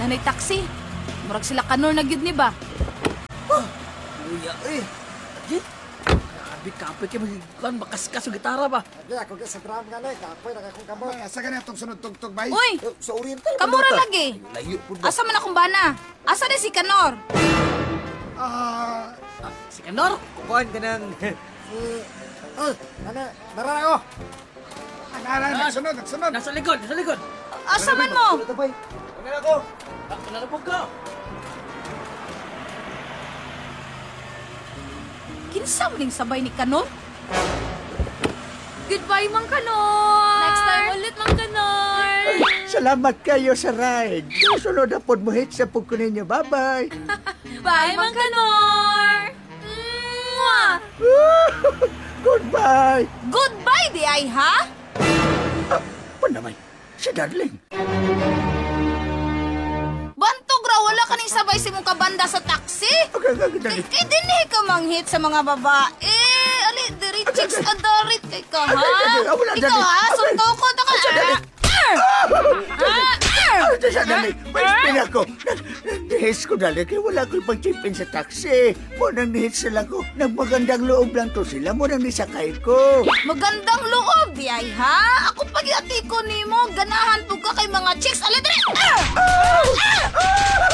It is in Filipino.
Nanay taxi. Murag sila kanor na gyud ni ba? Uya, Agit. Grabe, kapoy kayo magiging makaskas o gitara ba? Lagi ako sa drum nga na, kapoy na akong kamot. Ay, asa ka na itong sunod-tugtog, bay? Uy, Sa Oriental. kamura lagi. Layo po ba? Asa man akong bana? Asa na si Kanor? Ah, Si Kanor? Kuhan ka ng... Narara ako. nagsunod, nagsunod. Nasa likod, nasa likod. Asa man mo? Ito bay. Ano ako? Nalapog ka. Kinsa mo ning sabay ni Kanor? Goodbye, Mang Kanor! Next time ulit, Mang Kanor! Salamat kayo sa ride. Sunod na pod mo hit sa pagkunin niyo. Bye-bye. Bye, Mang Kanor! Mwah! Goodbye. Goodbye, di ay, ha? Panamay, si Darling. Bantog raw, wala ka ning sabay si mong kabanda sa taxi? Dali. Dinhi ka manghit sa mga babae. Ali, diri chicks adarit kay ka, ha? Wala, Ikaw, dali. ha? Sunto ko na ka. Dali. May spin ako. Nag-nihis ko dali kaya wala ko ipag-chipin sa taxi. Mo nang nihis sila ko. Nagmagandang loob lang to sila. Mo nang nisakay ko. Magandang loob, di ay, ha? Ako pag-iati ko nimo, ganahan po ka kay mga chicks. Ali, diri!